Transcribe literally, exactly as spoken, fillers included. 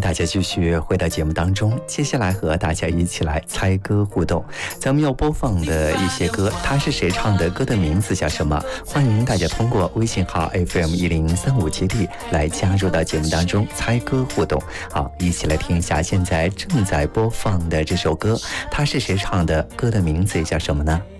大家继续回到节目当中，接下来和大家一起来猜歌互动。咱们要播放的一些歌，它是谁唱的，歌的名字叫什么？欢迎大家通过微信号 F M 一零三五基地来加入到节目当中猜歌互动。好，一起来听一下现在正在播放的这首歌，它是谁唱的，歌的名字叫什么呢？